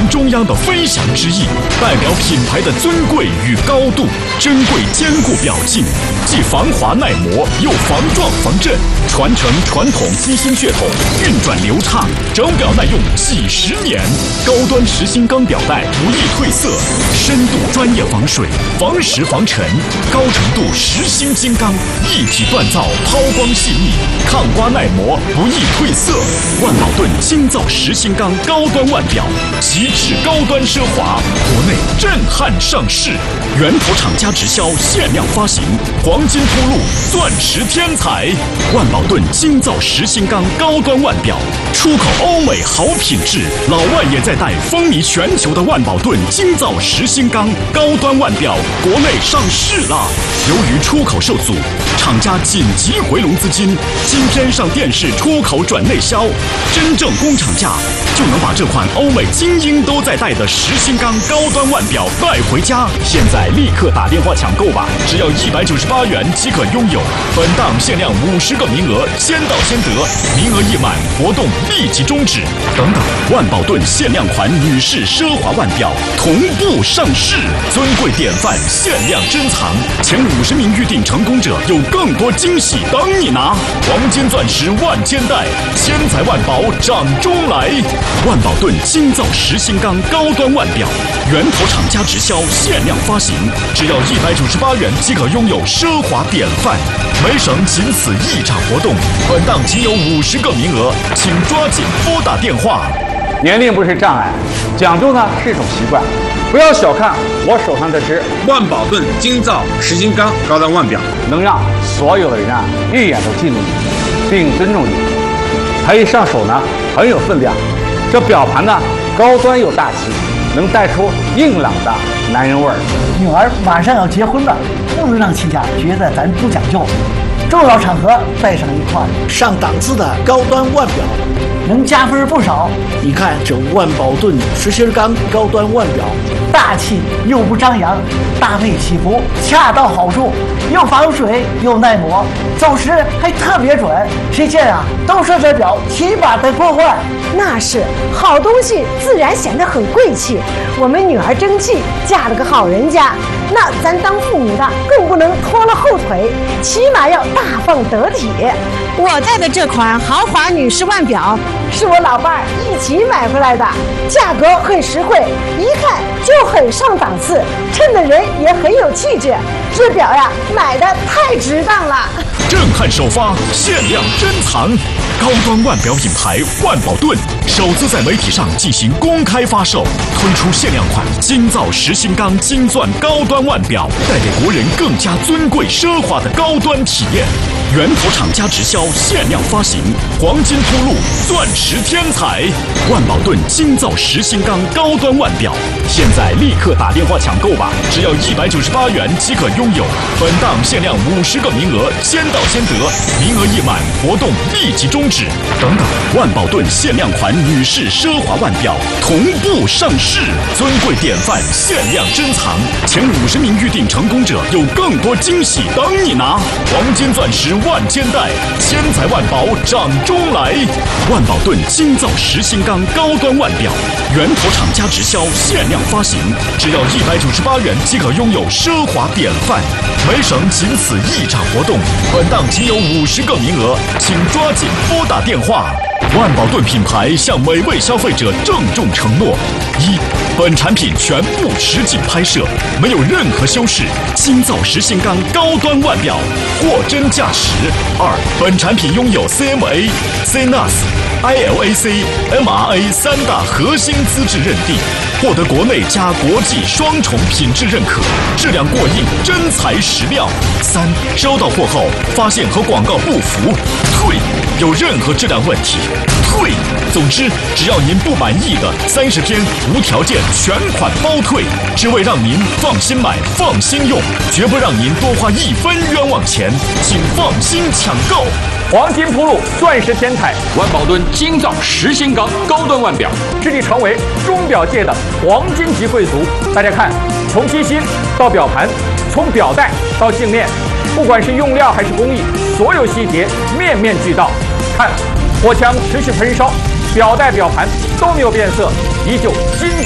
中央的飞翔之翼，代表品牌的尊贵与高度。珍贵坚固表镜，既防滑耐磨，又防撞防震，传承传统机芯血统，运转流畅，整表耐用几十年。高端实心钢表带不易褪色，深度专业防水，防蚀防尘，高程度实心精钢，一体锻造，抛光细腻，抗刮耐磨，不易褪色。万宝顿精造实心钢高端腕表，极致高端奢华，国内震撼上市，源头厂家直销，限量发行，黄金铺路，钻石天才。万宝顿精造实心钢高端腕表，出口欧美好品质，老外也在戴，风靡全球的万宝顿精造实心钢高端腕表国内上市了。由于出口受阻，厂家紧急回笼资金，今天上电视出口转内销，真正工厂价就能把这款欧美精英都在戴的实心钢高端腕表带回家。现在立刻打电话抢购吧，只要198元即可拥有。本档限量50个名额，先到先得，名额一满，活动立即终止。等等，万宝顿限量款女士奢华腕表同步上市，尊贵典范，限量珍藏，前50名预定成功者有更多惊喜等你拿。黄金钻石万千代，千财万宝掌中来。万宝顿精造实心钢高端腕表，源头厂家直销，限量发行，只要198元即可拥有奢华典范。每省仅此一场活动，本档仅有50个名额，请抓紧拨打电话。 年龄不是障碍，讲究呢是一种习惯。不要小看我手上这只万宝顿精造实心钢高端腕表， 能让所有的人啊一眼都记住你，并尊重你。它一上手呢很有分量，这表盘呢高端又大气，能带出硬朗的男人味儿。 女儿马上要结婚了，不能让亲家觉得咱不讲究，重要场合带上一块上档次的高端腕表，能加分不少。你看这万宝顿实心钢高端腕表，大气又不张扬，搭配起伏恰到好处，又防水又耐磨，走时还特别准。谁见啊都说这表起码得破坏。 那是好东西，自然显得很贵气。我们女儿争气，嫁了个好人家，那咱当父母的更不能拖了后腿，起码要大方得体。我戴的这款豪华女士腕表是我老伴儿一起买回来的，价格很实惠，一看就很上档次，衬的人也很有气质。这表呀，买的太值当了。 震撼首发，限量珍藏，高端腕表品牌万宝顿首次在媒体上进行公开发售，推出限量款精造实心钢金钻高端腕表，带给国人更加尊贵奢华的高端体验。源头厂家直销，限量发行，黄金铺路，钻石天才。万宝顿精造实心钢高端腕表，现在立刻打电话抢购吧，只要198元即可拥有。本档限量50个名额，先到先得，名额一满，活动立即终止。等等，万宝顿限量款女士奢华腕表同步上市，尊贵典范，限量珍藏，前50名预定成功者有更多惊喜等你拿。黄金钻石万千代，千财万宝掌中来。万宝顿精造实心钢高端腕表，源头厂家直销，限量发行，只要198元即可拥有奢华典范。每省仅此一场活动，本档仅有50个名额，请抓紧拨打电话。万宝顿品牌向每位消费者郑重承诺：一、本产品全部实景拍摄，没有任何修饰，精造实心钢高端腕表，货真价实；二、本产品拥有 CMA、CNAS、ILAC、MRA 3大核心资质认定，获得国内加国际双重品质认可，质量过硬，真材实料。三、收到货后发现和广告不符，退；有任何质量问题，退。总之，只要您不满意的，30天无条件全款包退，只为让您放心买、放心用，绝不让您多花1分冤枉钱，请放心抢购。 黄金铺路，钻石天才， 万宝顿精造实心钢高端腕表， 致力成为钟表界的黄金级贵族。大家看，从机芯到表盘，从表带到镜面，不管是用料还是工艺，所有细节面面俱到。看，火枪持续喷烧，表带表盘都没有变色，依旧金光。